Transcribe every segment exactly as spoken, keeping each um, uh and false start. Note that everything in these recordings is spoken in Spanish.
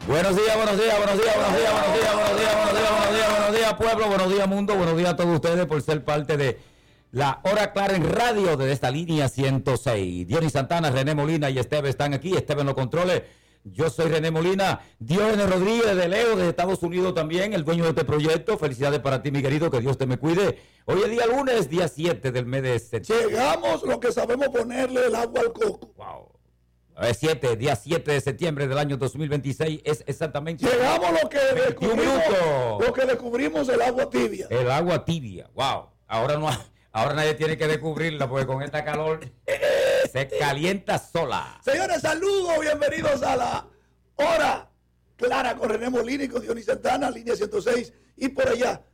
Buenos días, buenos días, buenos días, buenos días, buenos días, buenos días, buenos días, buenos días, buenos días, pueblo, buenos días, mundo, buenos días a todos ustedes por ser parte de la Hora Clara en radio de esta línea ciento seis. Dionis Santana, René Molina y Esteban están aquí. Esteban los controles. Yo soy René Molina. Diógenes Rodríguez de Leo, de Estados Unidos también, el dueño de este proyecto. Felicidades para ti, mi querido, que Dios te me cuide. Hoy es día lunes, día siete del mes de septiembre. Llegamos lo que sabemos ponerle el agua al coco. Wow. Es siete, día siete de septiembre del año dos mil veintiséis, es exactamente... Llegamos lo que descubrimos, lo que descubrimos el agua tibia. El agua tibia, wow. Ahora no, ahora nadie tiene que descubrirla porque con esta calor se calienta sola. Señores, saludos, bienvenidos a la Hora Clara con René Molina y con Dionis Santana, línea ciento seis, y por allá,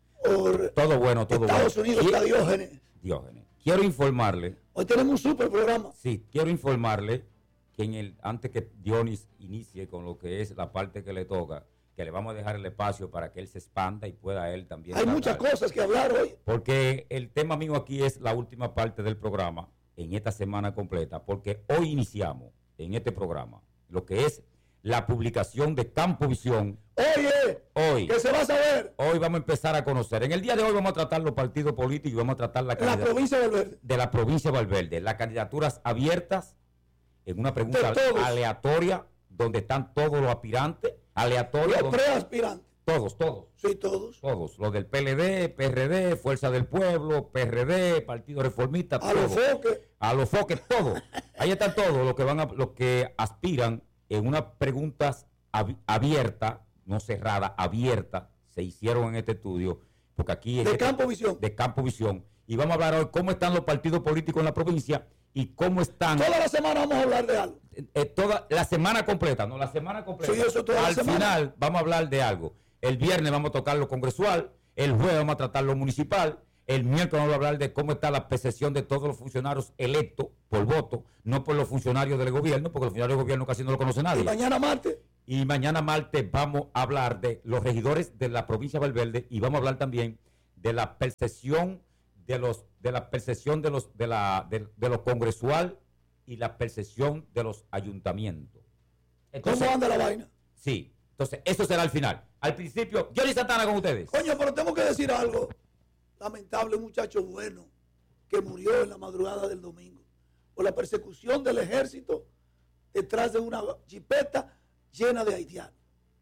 por todo bueno, todo Estados bueno. Unidos, está Diógenes. Diógenes. Quiero informarle... Hoy tenemos un super programa. Sí, quiero informarle... que en el, antes que Dionis inicie con lo que es la parte que le toca, que le vamos a dejar el espacio para que él se expanda y pueda él también Hay hablar. muchas cosas que hablar hoy. Porque el tema mío aquí es la última parte del programa en esta semana completa, porque hoy iniciamos en este programa lo que es la publicación de Campovisión. Oye, hoy, que se va a saber. Hoy vamos a empezar a conocer. En el día de hoy vamos a tratar los partidos políticos y vamos a tratar la, la provincia de Valverde. De la provincia de Valverde, las candidaturas abiertas en una pregunta aleatoria donde están todos los aspirantes, aleatoria. Los preaspirantes. Todos, todos. Sí, todos. Todos. Los del P L D, P R D, Fuerza del Pueblo, P R D, Partido Reformista. A los foques. A los foques, todos. Ahí están todos los que van a, los que aspiran en unas preguntas ab abiertas, no cerradas, abiertas, se hicieron en este estudio, porque aquí... De este, Campovisión. De Campovisión. Y vamos a hablar hoy cómo están los partidos políticos en la provincia y cómo están... Toda la semana vamos a hablar de algo. Eh, toda la semana completa, no, la semana completa. Sí, eso toda Al la semana. final vamos a hablar de algo. El viernes vamos a tocar lo congresual, el jueves vamos a tratar lo municipal, el miércoles vamos a hablar de cómo está la percepción de todos los funcionarios electos por voto, no por los funcionarios del gobierno, porque los funcionarios del gobierno casi no lo conoce nadie. Y mañana martes. Y mañana martes vamos a hablar de los regidores de la provincia de Valverde y vamos a hablar también de la percepción de los de la percepción de los de la de, de lo congresual y la percepción de los ayuntamientos. Entonces, ¿cómo anda la vaina? Sí, entonces eso será al final. Al principio, Dionis Santana con ustedes. Coño, pero tengo que decir algo. Lamentable, un muchacho bueno que murió en la madrugada del domingo por la persecución del ejército detrás de una jipeta llena de haitianos.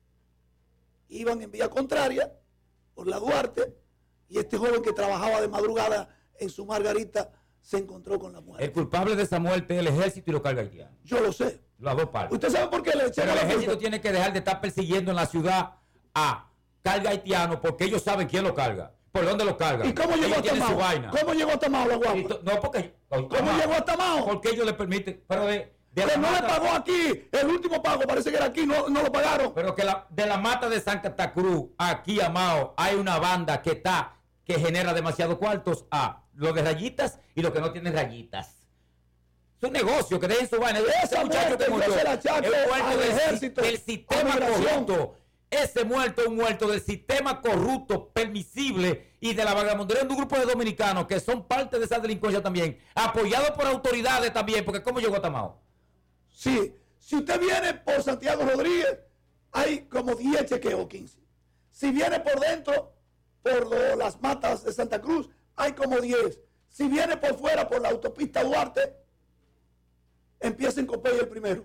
Iban en vía contraria por la Duarte y este joven que trabajaba de madrugada en su Margarita se encontró con la muerte. El culpable de esa muerte es el ejército y los carga haitianos. Yo lo sé. Las dos partes. ¿Usted sabe por qué le Pero el ejército tiene que dejar de estar persiguiendo en la ciudad a carga haitiano porque ellos saben quién lo carga. ¿Por dónde lo cargan? ¿Y cómo llegó hasta Mao? ¿Cómo llegó hasta Mao la guapa? No, porque... ¿Cómo llegó hasta Mao? Porque ellos le permiten... Pero de, de que no mata, le pagó aquí. El último pago parece que era aquí. No, no lo pagaron. Pero que la, de la mata de Santa Cruz aquí a Mao hay una banda que está... que genera demasiados cuartos a los de rayitas y los que no tienen rayitas. Es un negocio, que dejen su vaina. Ese muchacho que murió, el muerto del, ejército, del sistema corrupto. Ese muerto es un muerto del sistema corrupto, permisible y de la vagabundería de un grupo de dominicanos que son parte de esa delincuencia también, apoyados por autoridades también, porque ¿cómo llegó a Tamao? Sí, si usted viene por Santiago Rodríguez, hay como diez chequeos, quince. Si viene por dentro, por lo, las matas de Santa Cruz, hay como diez. Si viene por fuera, por la autopista Duarte, empieza en Copey el primero.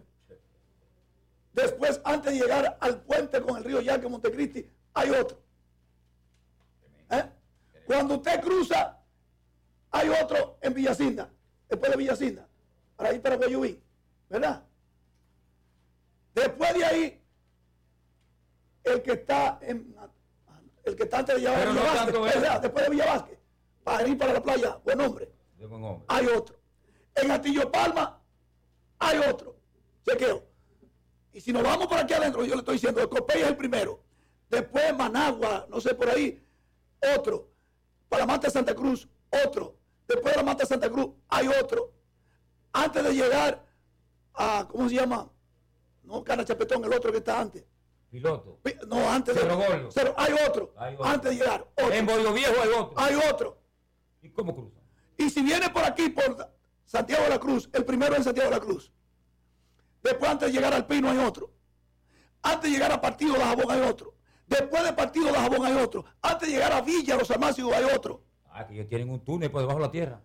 Después, antes de llegar al puente con el río Yaque, Montecristi, hay otro. ¿Eh? Cuando usted cruza, hay otro en Villacinda, después de Villacinda, para ir para Guayubí, ¿verdad? Después de ahí, el que está en... el que está antes de llegar a Villa Vázquez, ¿verdad? Después de Villa Vázquez, para ir para la playa, buen hombre, buen hombre. Hay otro. En Atillo Palma, hay otro. Chequeo. Y si nos vamos por aquí adentro, yo le estoy diciendo, el Copey es el primero. Después Managua, no sé por ahí, otro. Para la Mata de Santa Cruz, otro. Después de la Mata de Santa Cruz, hay otro. Antes de llegar a, ¿cómo se llama? No, Cana Chapetón, el otro que está antes. Piloto. No, antes Cerro de... Gordo. Cerro, hay otro. Hay otro. Antes de llegar, otro. En Boyo Viejo hay otro. Hay otro. ¿Y cómo cruza? Y si viene por aquí, por Santiago de la Cruz, el primero es Santiago de la Cruz. Después, antes de llegar al Pino, hay otro. antes de llegar a Partido de Jabón hay otro. Después de Partido de Jabón hay otro. Antes de llegar a Villa, Los Almácigos hay otro. Ah, que ellos tienen un túnel por debajo de la tierra.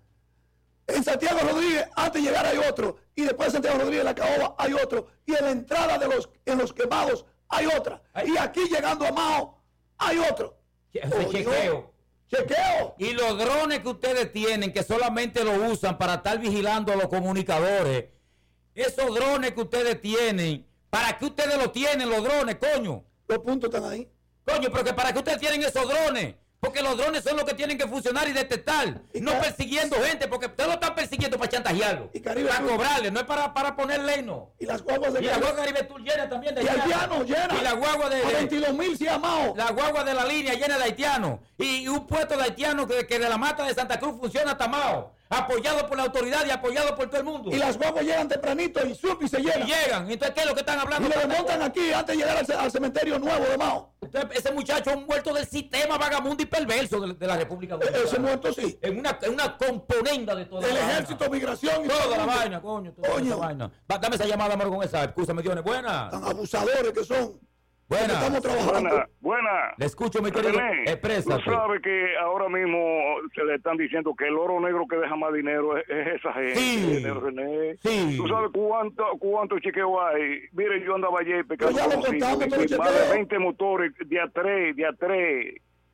En Santiago Rodríguez, antes de llegar hay otro. Y después de Santiago Rodríguez, en la Caoba hay otro. Y en la entrada de los, en los quemados hay otra. Ay. Y aquí llegando a Mao hay otro. Ese Oh, chequeo. Dios. Chequeo. Y los drones que ustedes tienen, que solamente lo usan para estar vigilando a los comunicadores, esos drones que ustedes tienen, ¿para qué ustedes lo tienen, los drones, coño? Los puntos están ahí. Coño, pero que ¿para qué ustedes tienen esos drones? Porque los drones son los que tienen que funcionar y detectar, ¿Y no qué? persiguiendo gente, porque ustedes lo están persiguiendo para chantajearlo, ¿Y Caribe para Tour? cobrarle, no es para, para ponerle no. Y las guaguas de Y la guagua Caribe Tour llena también de Y haitianos llena. Y la guagua de, A de- veintidós mil se ha Mao. la guagua de la línea llena de haitianos. Y, y un puesto de haitianos que, que de la mata de Santa Cruz funciona hasta Mao, apoyado por la autoridad y apoyado por todo el mundo. Y las guaguas llegan tempranito y sup y se Y llenan. llegan. Entonces, ¿qué es lo que están hablando? Y lo desmontan aquí antes de llegar al, ce- al cementerio nuevo de Mao. Entonces, ese muchacho es un muerto del sistema vagamundo y perverso de, de la República Dominicana. Ese muerto sí. En una, en una componenda de toda El la ejército, vaina. migración y Toda todo la el mundo. vaina, coño. Toda Coño. esa vaina. Va, dame esa llamada, amor, con esa. Escúchame, Dios. Buena. Tan abusadores que son. Buena. Estamos trabajando. Buena, buena. Le escucho, mi querido. René, Exprésate. tú sabes que ahora mismo se le están diciendo que el oro negro que deja más dinero es, es esa gente. Sí. René. Sí. ¿Tú sabes cuánto, cuánto chequeo hay? Mire, yo andaba ayer pecando. Pues ya lo con cinco, contamos, y- pero y más de chequeo. veinte motores de a tres, de a tres.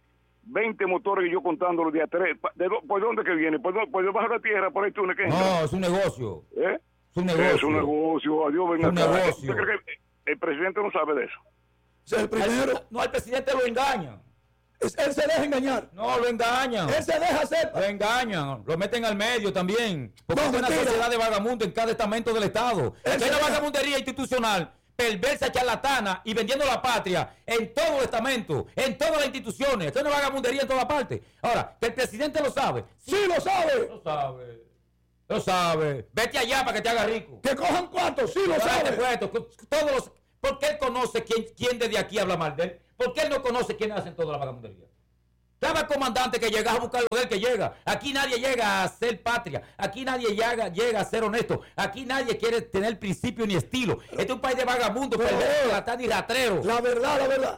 veinte motores y yo contándolo de a tres. Pa- ¿De, dó- ¿Por dónde que viene? ¿Por, dó- por debajo de la tierra? ¿Por el túnel que entra? No, es un negocio. ¿Eh? Es un negocio. Es un negocio. Adiós, venga Un acá. negocio. ¿Usted cree que el presidente no sabe de eso? Ese es el primero. Al- no, al presidente lo engañan. Es- él se deja engañar. No, lo engañan. Él se deja hacer. Lo engañan, lo meten al medio también. Porque No, es una mentira. sociedad de vagamundo en cada estamento del Estado. Él Es se una deja- vagabundería institucional, perversa, charlatana y vendiendo la patria en todo el estamento, en todas las instituciones. Es una vagabundería en todas partes. Ahora, que el presidente lo sabe. Sí lo sabe. Lo sabe. Lo sabe. Vete allá para que te haga rico. Que cojan cuartos. Sí lo Date sabe. puesto, con- todos los, ¿por qué él conoce quién, quién desde aquí habla mal de él? ¿Por qué él no conoce quiénes hacen toda la vagabundería? Cada comandante que llega a buscar lo de él que llega. Aquí nadie llega a ser patria. Aquí nadie llega, llega a ser honesto. Aquí nadie quiere tener principio ni estilo. Este es un país de vagabundos, Pero- perversos, latán y ratreros. La verdad, la verdad.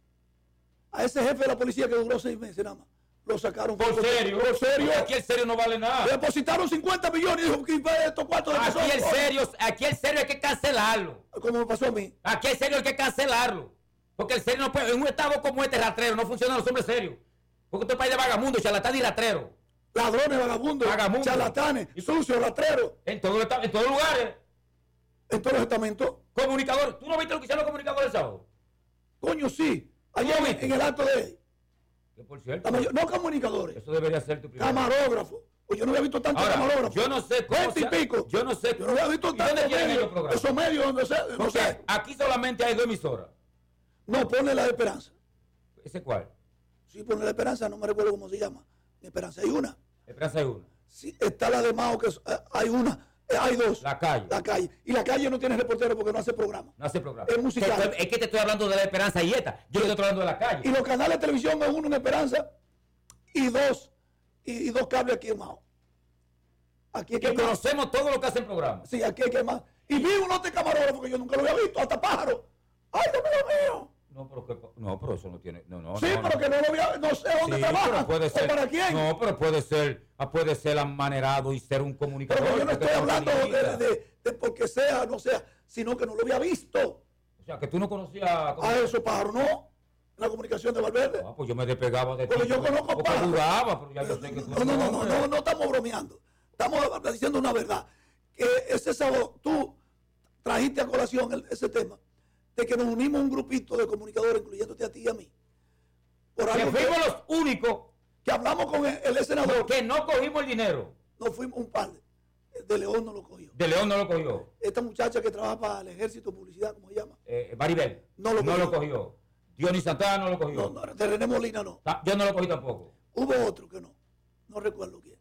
A ese jefe de la policía que duró seis meses nada más. Lo sacaron. Por serio. Por serio. Porque aquí el serio no vale nada. Le depositaron cincuenta millones y dijo que iba a estos cuartos de Aquí tesoro. el serio, aquí el serio hay que cancelarlo. Como me pasó a mí. Aquí el serio hay que cancelarlo. Porque el serio no puede, en un estado como este ratrero no funcionan los hombres serios. Porque este es un país de vagabundos, charlatán y ratrero. Ladrones, vagabundos, Vagabundos. charlatanes, sucios, latreros. En todos los esta- en todos los lugares. En todos los estamentos. Comunicador. ¿Tú no viste lo que hicieron los comunicadores el sábado? Coño, sí. Allá ¿Tú en, viste? en el acto de Que por cierto, la mayor- no comunicadores, eso debería ser tu primer. camarógrafos. Pues yo no había visto tantos Ahora, camarógrafos. yo no sé cómo Veinte y se- pico. yo no sé- Yo no había visto ¿Y dónde tantos tienen ellos medios. programas? Esos medios donde sé, no Porque sé. aquí solamente hay dos emisoras. No, ponle la de Esperanza. ¿Ese cuál? Sí, ponle la Esperanza, no me recuerdo cómo se llama. De Esperanza hay una. Esperanza hay una. Sí, está la de Mao, que es- eh, hay una. Eh, hay dos. La calle. La calle. Y la calle no tiene reportero porque no hace programa. No hace programa. Es musical. Que estoy- es que te estoy hablando de la Esperanza y esta. Yo te estoy hablando de la calle. Y los canales de televisión es uno en Esperanza y dos, y, y dos cables aquí en Mao. Aquí hay que Que más. conocemos todo lo que hacen programas. Sí, aquí hay que más. Y vi un lote camarógrafo que yo nunca lo había visto, hasta pájaro. ¡Ay, Dios mío, mío! No, pero que, no, pero eso no tiene. No, no, Sí, no, pero no. que no lo había, no sé dónde Sí, trabaja. pero puede ser. ¿O para quién? No, pero puede ser, ah, puede ser amanerado y ser un comunicador. Pero yo no porque estoy es hablando de, periodista. de, de porque sea, no sea, sino que no lo había visto. O sea, que tú no conocías. A eso pájaro no. La comunicación de Valverde. Ah, pues yo me despegaba de ti. Porque yo conozco porque pájaro. dudaba, pero ya yo sé que tú No, no, no, no, hombre. no, no estamos bromeando. Estamos diciendo una verdad. Que ese sábado tú trajiste a colación el- ese tema de que nos unimos un grupito de comunicadores, incluyéndote a ti y a mí. Por Que algo que, fuimos los únicos que hablamos con el, el senador. que no cogimos el dinero. No fuimos un par. De León no lo cogió. De León no lo cogió. Esta muchacha que trabaja para el ejército, publicidad, ¿cómo se llama? Eh, Maribel No lo cogió. cogió. Dionis Santana no lo cogió. No, no, de René Molina no. Ah, yo no lo cogí tampoco. Hubo otro que no. No recuerdo quién.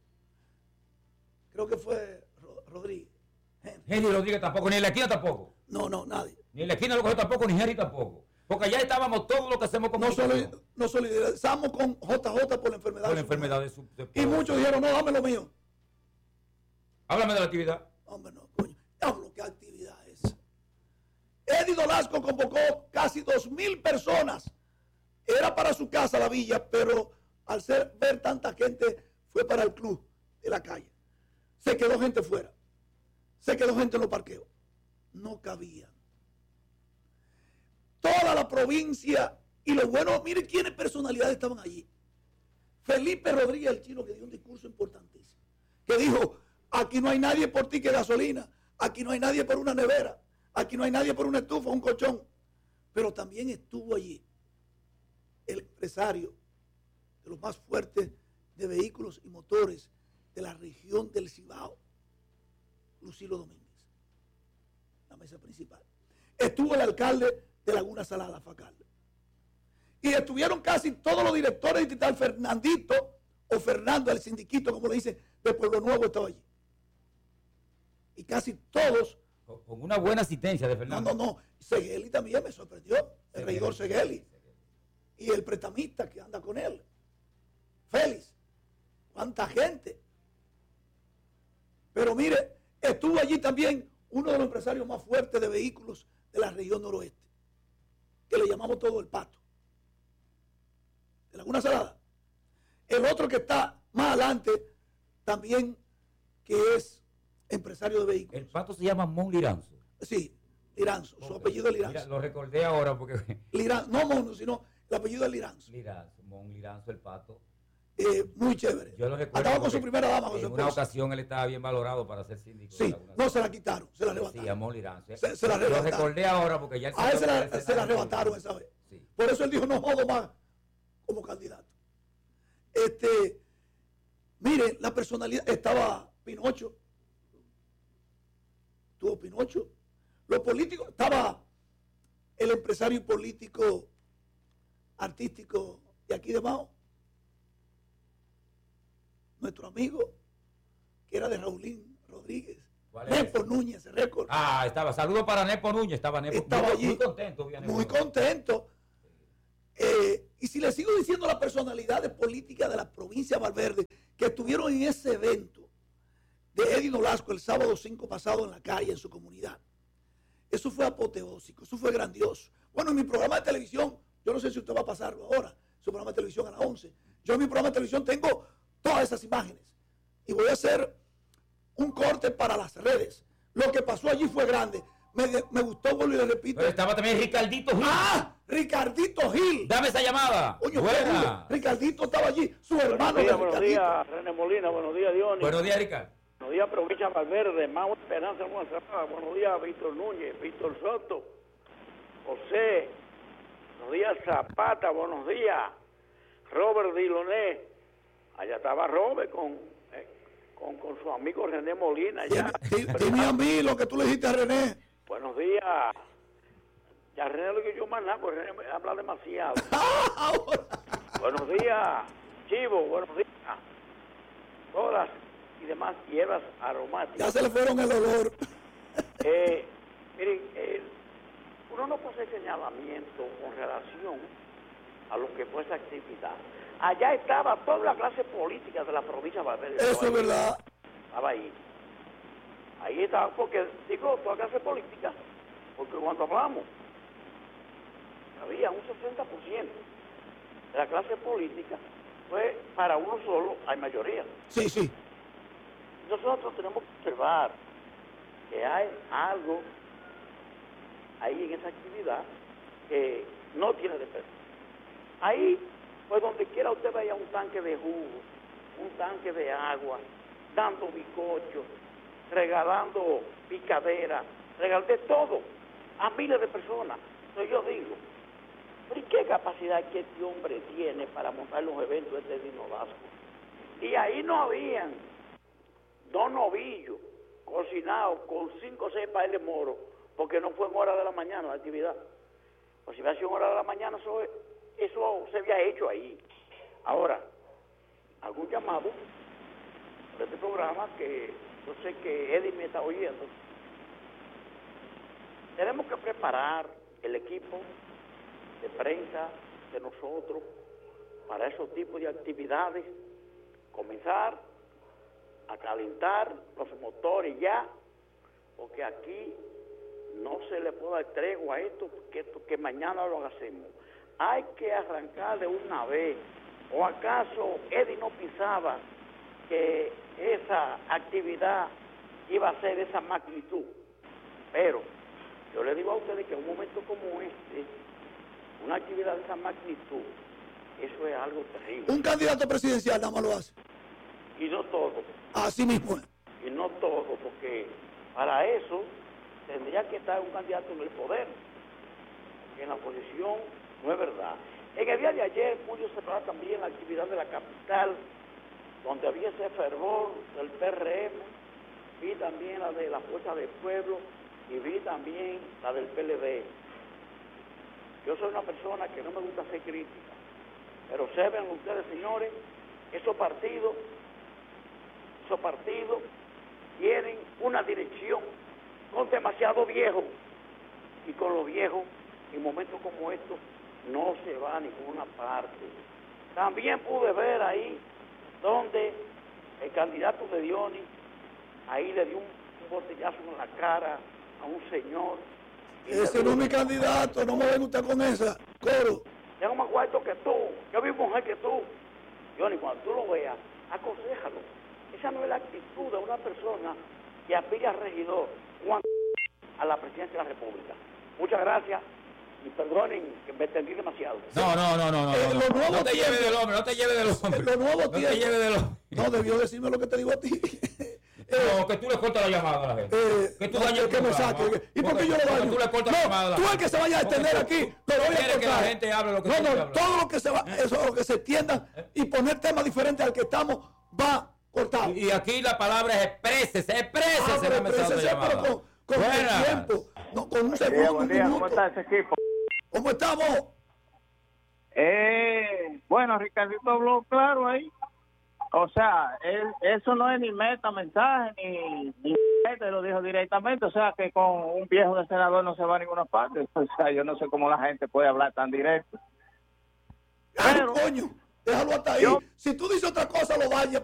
Creo que fue Ro- Rodríguez. Henry. Henry Rodríguez tampoco, ni en la esquina tampoco. No, no, nadie. Ni en la esquina lo cogió tampoco, ni Henry tampoco. Porque allá estábamos todos los que hacemos como Nos, soli- nos solidarizamos con J J por la enfermedad. por de la su enfermedad mujer. de su... de- Y muchos dijeron, no, dame lo mío. Háblame de la actividad. Hombre, no, coño. Diablo, qué actividad es. Es Eddie Nolasco convocó casi dos mil personas. Era para su casa la villa, pero al ser, ver tanta gente, fue para el club de la calle. Se quedó gente fuera. Se quedó gente en los parqueos. No cabían. Toda la provincia, y lo bueno, miren quiénes personalidades estaban allí. Felipe Rodríguez, el chino, que dio un discurso importantísimo, que dijo, aquí no hay nadie por ti que gasolina, aquí no hay nadie por una nevera, aquí no hay nadie por una estufa, un colchón. Pero también estuvo allí el empresario de los más fuertes de vehículos y motores de la región del Cibao, Lucilo Domínguez, la mesa principal. Estuvo el alcalde de Laguna Salada, Facalde. Y estuvieron casi todos los directores distritales. Fernandito o Fernando, el sindiquito, como le dicen, de Pueblo Nuevo, estaba allí. Y casi todos. Con una buena asistencia de Fernando. No, no, no. Segueli también me sorprendió. El regidor Segueli. Y el prestamista que anda con él. Félix. ¿Cuánta gente? Pero mire, estuvo allí también uno de los empresarios más fuertes de vehículos de la región noroeste, que le llamamos todo el Pato, de Laguna Salada. El otro que está más adelante, también, que es empresario de vehículos. El Pato se llama Mon Liranzo. Sí, Liranzo, su apellido es Liranzo. Mira, lo recordé ahora porque... Liranzo, no Mono, sino el apellido es Liranzo. Liranzo, Mon Liranzo, el Pato. Eh, muy chévere. Yo lo recuerdo. Estaba con su primera dama, con en su una esposa. ocasión él estaba bien valorado para ser síndico. Sí, no se la quitaron, se la Sí, arrebataron. Amor Liranzo. Se, se la Lo arrebataron. recordé ahora porque ya... A él se la, se la arrebataron esa vez. Sí. Por eso él dijo, no jodo más como candidato. Este, mire, la personalidad, estaba Pinocho, tuvo Pinocho, los políticos, estaba el empresario político artístico de aquí de Mao, nuestro amigo, que era de Raulín Rodríguez, Nepo Núñez, ese récord. Ah, estaba, saludos para Nepo Núñez, estaba Nepo. Estaba muy, allí, muy contento. Muy contento. Eh, y si le sigo diciendo las personalidades políticas de la provincia de Valverde que estuvieron en ese evento de Eddie Nolasco el sábado cinco pasado en la calle, en su comunidad, eso fue apoteósico, eso fue grandioso. Bueno, en mi programa de televisión, yo no sé si usted va a pasarlo ahora, su programa de televisión a las once, yo en mi programa de televisión tengo todas esas imágenes y voy a hacer un corte para las redes. Lo que pasó allí fue grande. Me, me gustó, vuelvo y le repito. Pero estaba también Ricardito Gil. ¡Ah! Ricardito Gil. Dame esa llamada. Oye, buena. Ricardito estaba allí, su hermano. Buenos días, de buenos días, René Molina, buenos días, Dionis. Buenos días, Ricardo. Buenos días, provincia de Valverde, Mau Esperanza, buenos días, Víctor Núñez, Víctor Soto, José, buenos días, Zapata, buenos días, Robert Diloné, allá estaba Robert con, eh, con, con su amigo René Molina. Allá. Dime a mí lo que tú le dijiste a René. Buenos días. Ya René lo que yo más nada, pues René habla demasiado. Buenos días, Chivo, buenos días. Todas y demás hierbas aromáticas. Ya se le fueron el olor. eh, miren, eh, uno no puede hacer señalamiento con relación a lo que fue esa actividad. Allá estaba toda la clase política de la provincia de Valverde. Eso es verdad. Estaba ahí. Ahí estaba, porque digo, toda clase política, porque cuando hablamos, había un sesenta por ciento de la clase política, pues para uno solo hay mayoría. Sí, sí. Nosotros tenemos que observar que hay algo ahí en esa actividad que no tiene defensa. Ahí, pues donde quiera usted vaya un tanque de jugo, un tanque de agua, dando bizcochos, regalando picadera, regalando de todo a miles de personas. Entonces yo digo, ¿pero y qué capacidad que este hombre tiene para montar los eventos de este Dino Vasco? Y ahí no habían dos novillos cocinados con cinco o seis pares de moro, porque no fue en hora de la mañana la actividad. Pues si hubiera sido en hora de la mañana, eso, eso se había hecho ahí. Ahora, algún llamado por este programa, que yo sé que Eddie me está oyendo. Tenemos que preparar el equipo de prensa de nosotros para esos tipos de actividades, comenzar a calentar los motores ya, porque aquí no se le puede dar tregua a esto, que, esto, que mañana lo hacemos. Hay que arrancar de una vez. ¿O acaso Eddie no pensaba que esa actividad iba a ser de esa magnitud? Pero yo le digo a ustedes que en un momento como este, una actividad de esa magnitud, eso es algo terrible. Un candidato presidencial nada más lo hace. Y no todo. Así mismo es. Y no todo, porque para eso tendría que estar un candidato en el poder. Que en la oposición no es verdad. En el día de ayer pude observar también la actividad de la capital, donde había ese fervor del P R M, vi también la de la Fuerza del Pueblo y vi también la del P L D. Yo soy una persona que no me gusta ser crítica, pero observen ustedes, señores, esos partidos, esos partidos tienen una dirección con demasiado viejo, y con los viejos en momentos como estos no se va a ninguna parte. También pude ver ahí donde el candidato de Dionis ahí le dio un, un botellazo en la cara a un señor. Ese no es mi candidato, no me ven usted con esa, coro. Tengo más cuarto que tú, yo vi mujer que tú. Dionis, cuando tú lo veas, aconséjalo. Esa no es la actitud de una persona que aspira a regidor cuando a la presidencia de la República. Muchas gracias. Y perdonen que me extendí demasiado. No, no, no, no, no. Eh, no, los no, nuevos no te lleves tiempos- del hombre, no te lleves del hombre. En los nuevos no te tiempos- lleves del hombre. No debió decirme lo que te digo a ti. No, que tú le cortas la llamada a la gente. Eh, que tú no, dañas el que me programa. saque. ¿Y por Porque- qué yo lo porque daño? tú le cortas la llamada a No, la tú el gente. que se vaya a Porque extender tú- aquí, lo voy a quieres que la cortar. gente hable lo que No, tiene no, que hablar. todo lo que se va, eso lo que se extienda y poner temas diferentes al que estamos va cortado. Y aquí la palabra es exprésese, exprésese. Ah, pero en el mensaje de exprésese, pero llamada. con, con el Buenas. tiempo, no, con un Buen segundo, día, un buen día, ¿cómo minuto. está ese equipo? ¿Cómo estamos? Eh, bueno, Ricardito habló claro ahí. O sea, él, eso no es ni meta mensaje, ni, ni te lo dijo directamente. O sea, que con un viejo de senador no se va a ninguna parte. O sea, yo no sé cómo la gente puede hablar tan directo. Ay, Pero- coño, déjalo hasta ahí. Yo- Si tú dices otra cosa, lo dañas.